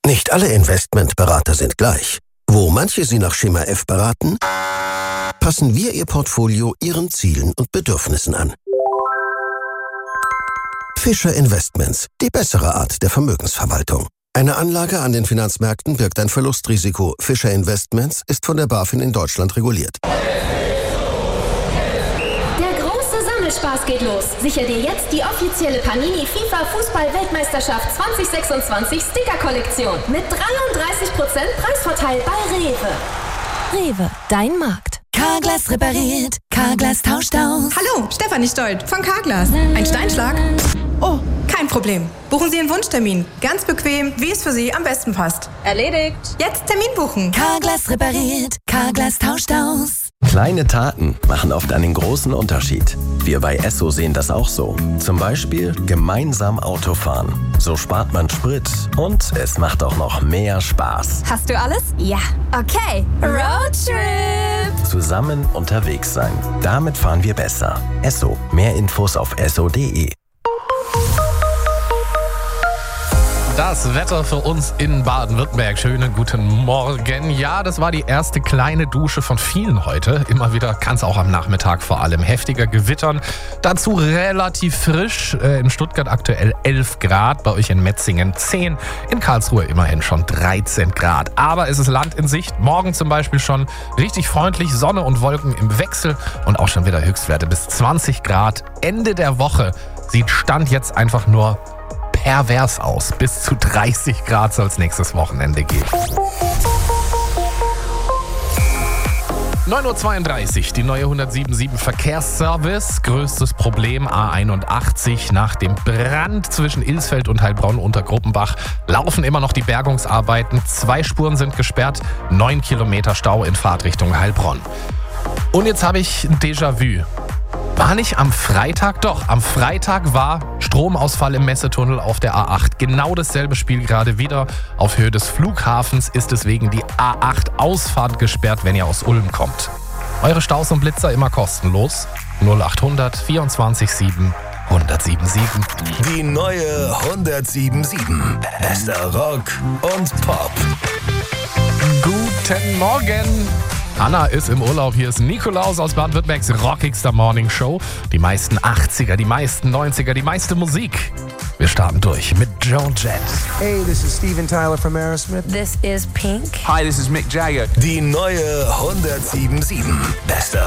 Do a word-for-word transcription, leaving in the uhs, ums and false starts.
Nicht alle Investmentberater sind gleich. Wo manche Sie nach Schema F beraten, passen wir Ihr Portfolio Ihren Zielen und Bedürfnissen an. Fischer Investments, die bessere Art der Vermögensverwaltung. Eine Anlage an den Finanzmärkten birgt ein Verlustrisiko. Fischer Investments ist von der BaFin in Deutschland reguliert. Spaß geht los. Sicher dir jetzt die offizielle Panini FIFA Fußball-Weltmeisterschaft zwanzig sechsundzwanzig Sticker-Kollektion mit dreiunddreißig Prozent Preisvorteil bei Rewe. Rewe, dein Markt. Carglass repariert, Carglass tauscht aus. Hallo, Stefanie Stolt von Carglass. Ein Steinschlag? Oh, kein Problem. Buchen Sie einen Wunschtermin. Ganz bequem, wie es für Sie am besten passt. Erledigt. Jetzt Termin buchen. Carglass repariert, Carglass tauscht aus. Kleine Taten machen oft einen großen Unterschied. Wir bei Esso sehen das auch so. Zum Beispiel gemeinsam Autofahren. So spart man Sprit und es macht auch noch mehr Spaß. Hast du alles? Ja. Okay. Roadtrip. Zusammen unterwegs sein. Damit fahren wir besser. Esso. Mehr Infos auf esso punkt de. Das Wetter für uns in Baden-Württemberg. Schönen guten Morgen. Ja, das war die erste kleine Dusche von vielen heute. Immer wieder kann es auch am Nachmittag vor allem heftiger gewittern. Dazu relativ frisch. In Stuttgart aktuell elf Grad, bei euch in Metzingen zehn. In Karlsruhe immerhin schon dreizehn Grad. Aber es ist Land in Sicht. Morgen zum Beispiel schon richtig freundlich. Sonne und Wolken im Wechsel. Und auch schon wieder Höchstwerte bis zwanzig Grad. Ende der Woche sieht Stand jetzt einfach nur pervers aus. Bis zu dreißig Grad soll es nächstes Wochenende geben. neun Uhr zweiunddreißig, die neue hundertsieben Komma sieben Verkehrsservice. Größtes Problem A einundachtzig. Nach dem Brand zwischen Ilsfeld und Heilbronn unter Gruppenbach laufen immer noch die Bergungsarbeiten. Zwei Spuren sind gesperrt, neun Kilometer Stau in Fahrtrichtung Heilbronn. Und jetzt habe ich ein Déjà-vu. War nicht am Freitag? Doch, am Freitag war Stromausfall im Messetunnel auf der A acht. Genau dasselbe Spiel gerade wieder. Auf Höhe des Flughafens ist deswegen die A acht Ausfahrt gesperrt, wenn ihr aus Ulm kommt. Eure Staus und Blitzer immer kostenlos. null achthundert vierundzwanzig sieben hundertsieben. Die neue hundertsieben Komma sieben. Bester Rock und Pop. Guten Morgen. Anna ist im Urlaub. Hier ist Nikolaus aus Baden-Württembergs rockigster Morning Show. Die meisten achtziger, die meisten neunziger, die meiste Musik. Wir starten durch mit Joan Jett. Hey, this is Steven Tyler from Aerosmith. This is Pink. Hi, this is Mick Jagger. Die neue hundertsieben Komma sieben. Bester